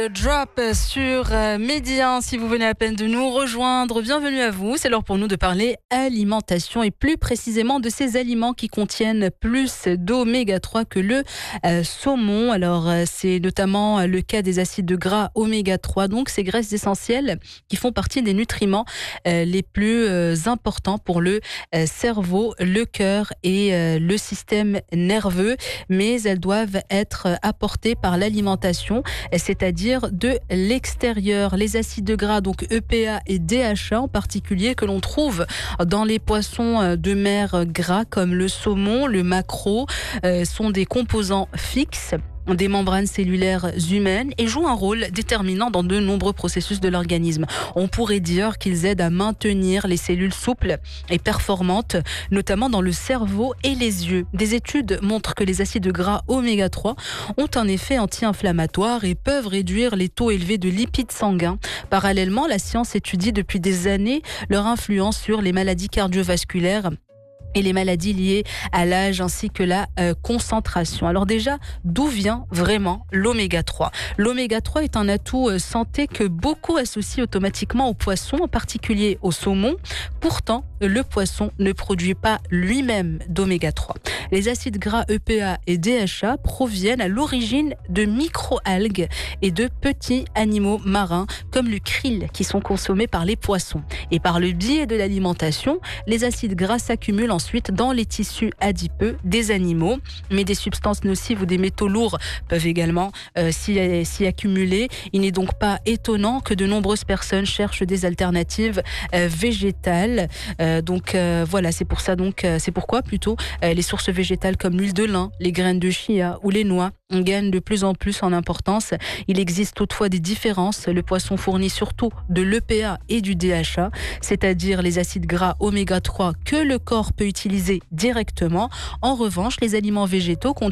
Drop sur Midi 1, si vous venez à peine de nous rejoindre, bienvenue à vous. C'est l'heure pour nous de parler alimentation et plus précisément de ces aliments qui contiennent plus d'oméga 3 que le saumon. Alors c'est notamment le cas des acides gras oméga 3, donc ces graisses essentielles qui font partie des nutriments les plus importants pour le cerveau, le cœur et le système nerveux, mais elles doivent être apportées par l'alimentation, c'est-à-dire de l'extérieur. Les acides gras, donc EPA et DHA en particulier, que l'on trouve dans les poissons de mer gras comme le saumon, le maquereau, sont des composants fixes des membranes cellulaires humaines et jouent un rôle déterminant dans de nombreux processus de l'organisme. On pourrait dire qu'ils aident à maintenir les cellules souples et performantes, notamment dans le cerveau et les yeux. Des études montrent que les acides gras oméga 3 ont un effet anti-inflammatoire et peuvent réduire les taux élevés de lipides sanguins. Parallèlement, la science étudie depuis des années leur influence sur les maladies cardiovasculaires et les maladies liées à l'âge ainsi que la concentration. Alors déjà, d'où vient vraiment l'oméga 3 ? L'oméga 3 est un atout santé que beaucoup associent automatiquement au poisson, en particulier au saumon. Pourtant, le poisson ne produit pas lui-même d'oméga 3. Les acides gras EPA et DHA proviennent à l'origine de micro-algues et de petits animaux marins comme le krill qui sont consommés par les poissons. Et par le biais de l'alimentation, les acides gras s'accumulent ensuite dans les tissus adipeux des animaux. Mais des substances nocives ou des métaux lourds peuvent également s'y accumuler. Il n'est donc pas étonnant que de nombreuses personnes cherchent des alternatives végétales. Voilà, c'est pourquoi les sources végétales comme l'huile de lin, les graines de chia ou les noix gagnent de plus en plus en importance. Il existe toutefois des différences. Le poisson fournit surtout de l'EPA et du DHA, c'est-à-dire les acides gras oméga 3 que le corps peut utiliser directement. En revanche, les aliments végétaux contiennent